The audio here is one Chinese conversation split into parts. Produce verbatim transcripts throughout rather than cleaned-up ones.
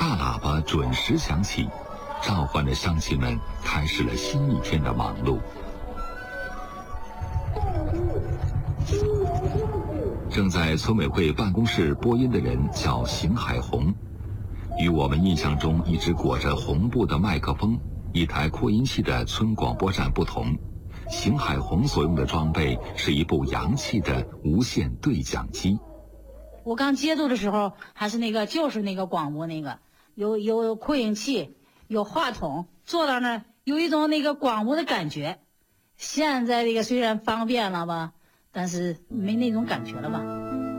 大喇叭准时响起，召唤着乡亲们开始了新一天的忙碌。正在村委会办公室播音的人叫邢海红，与我们印象中一直裹着红布的麦克风、一台扩音器的村广播站不同，邢海红所用的装备是一部洋气的无线对讲机。 我刚接触的时候还是那个就是那个广播那个有有扩音器有话筒，坐到那儿有一种那个广播的感觉。现在这个虽然方便了吧，但是没那种感觉了吧。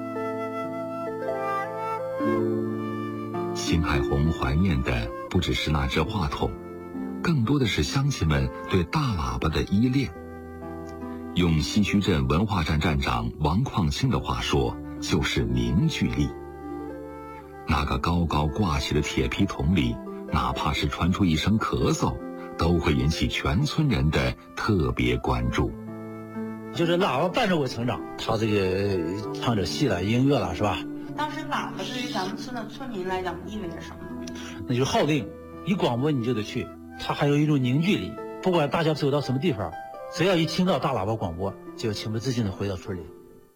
邢海红怀念的不只是那只话筒，更多的是乡亲们对大喇叭的依恋。用西区镇文化站站长王矿清的话说，就是凝聚力。那个高高挂起的铁皮桶里，哪怕是传出一声咳嗽，都会引起全村人的特别关注。 就是喇叭伴着我成长，他这个唱着戏了、音乐了，是吧？ 当时喇叭对于咱们村的村民来讲意味着什么？ 那就是号令，一广播你就得去。它还有一种凝聚力，不管大家走到什么地方，只要一听到大喇叭广播，就情不自禁地回到村里。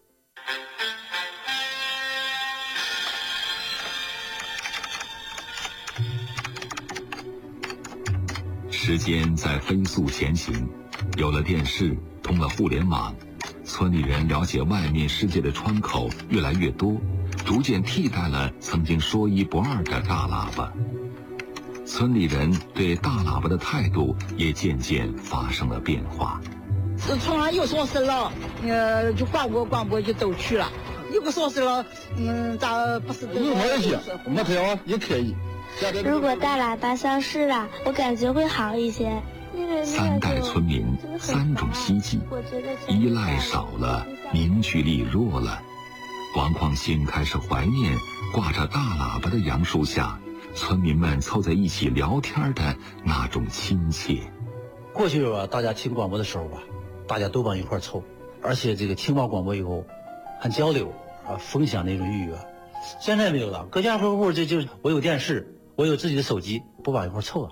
时间在飞速前行，有了电视，通了互联网，村里人了解外面世界的窗口越来越多，逐渐替代了曾经说一不二的大喇叭。村里人对大喇叭的态度也渐渐发生了变化。 从来有丧事了，呃，就广播广播就都去了。有个丧事了，嗯，咋不是都？ 有没有些，没有也可以。 如果大喇叭消失了，我感觉会好一些。 三代村民，三种希冀，依赖少了，凝聚力弱了。王矿清开始怀念挂着大喇叭的杨树下，村民们凑在一起聊天的那种亲切。 过去吧，大家听广播的时候吧，大家都往一块凑，而且这个听完广播以后，还交流啊，分享那种愉悦。现在没有了，各家户户这就我有电视，我有自己的手机，不往一块凑了。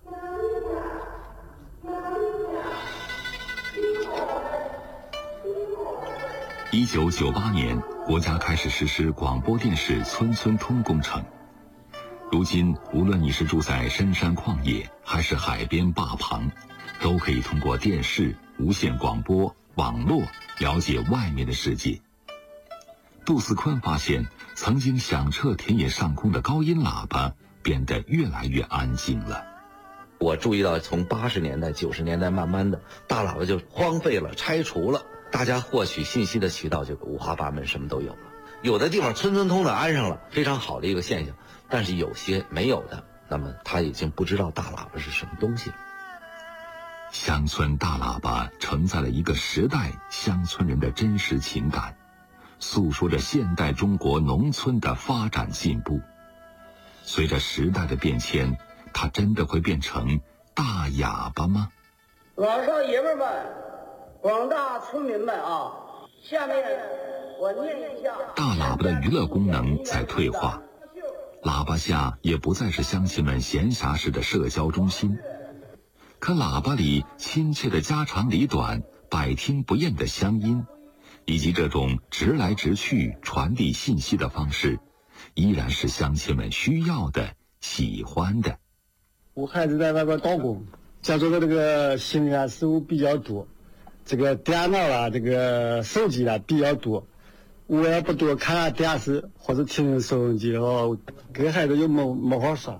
一九九八年，国家开始实施广播电视村村通工程。如今，无论你是住在深山旷野，还是海边坝旁，都可以通过电视、无线广播、网络了解外面的世界。杜思坤发现，曾经响彻田野上空的高音喇叭变得越来越安静了。 我注意到，从八十年代、九十年代，慢慢的大喇叭就荒废了、拆除了。大家获取信息的渠道就五花八门，什么都有了。有的地方村村通的安上了，非常好的一个现象。但是有些没有的，那么他已经不知道大喇叭是什么东西了。 乡村大喇叭承载了一个时代乡村人的真实情感，诉说着现代中国农村的发展进步。随着时代的变迁，它真的会变成大哑巴吗？ 老少爷们们，广大村民们啊，下面我念一下。 大喇叭的娱乐功能在退化，喇叭下也不再是乡亲们闲暇时的社交中心，可喇叭里亲切的家长里短、百听不厌的乡音，以及这种直来直去传递信息的方式，依然是乡亲们需要的、喜欢的。 我孩子在外边打工，接触的这个新鲜事物比较多，这个电脑啊、这个手机啊比较多，我也不多看电视或者听收音机哦，跟孩子又没没话说。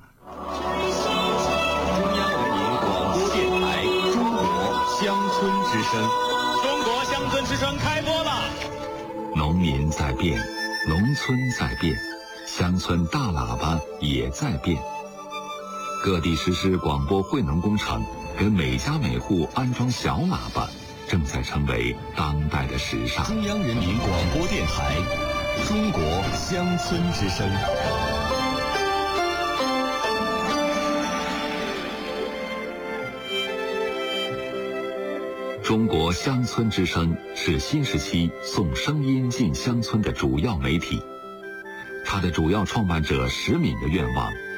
中央人民广播电台中国乡村之声，中国乡村之声开播了。 农民在变，农村在变，乡村大喇叭也在变。各地实施广播惠农工程，跟每家每户安装小喇叭，正在成为当代的时尚。 中央人民广播电台中国乡村之声。 中国乡村之声是新时期送声音进乡村的主要媒体。它的主要创办者石敏的愿望